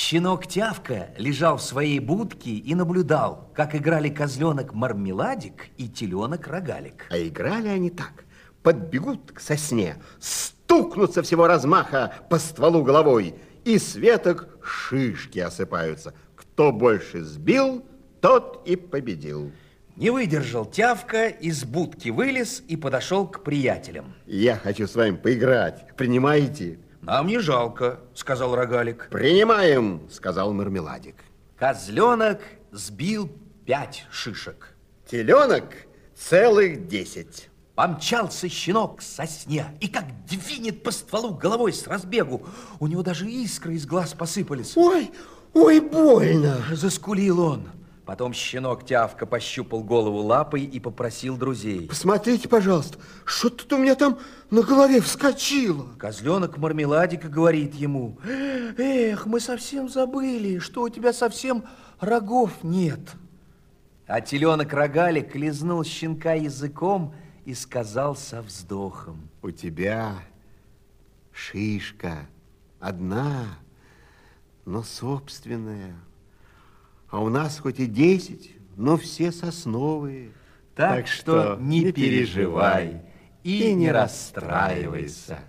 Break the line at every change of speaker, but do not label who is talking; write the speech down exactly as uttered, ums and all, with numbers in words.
Щенок Тявка лежал в своей будке и наблюдал, как играли козленок Мармеладик и теленок Рогалик.
А играли они так. Подбегут к сосне, стукнут со всего размаха по стволу головой, и с веток шишки осыпаются. Кто больше сбил, тот и победил.
Не выдержал Тявка, из будки вылез и подошел к приятелям.
Я хочу с вами поиграть. Принимаете?
Нам не жалко, сказал Рогалик.
Принимаем, сказал Мармеладик.
Козленок сбил пять шишек.
Теленок целых десять.
Помчался щенок к сосне и как двинет по стволу головой с разбегу. У него даже искры из глаз посыпались.
Ой, ой, больно.
Заскулил он. Потом щенок Тявка пощупал голову лапой и попросил друзей.
Посмотрите, пожалуйста, что тут у меня там на голове вскочило.
Козленок Мармеладика говорит ему: эх, мы совсем забыли, что у тебя совсем рогов нет. А теленок Рогалик лизнул щенка языком и сказал со вздохом:
у тебя шишка одна, но собственная. А у нас хоть и десять, но все сосновые.
Так, так что не переживай и не расстраивайся.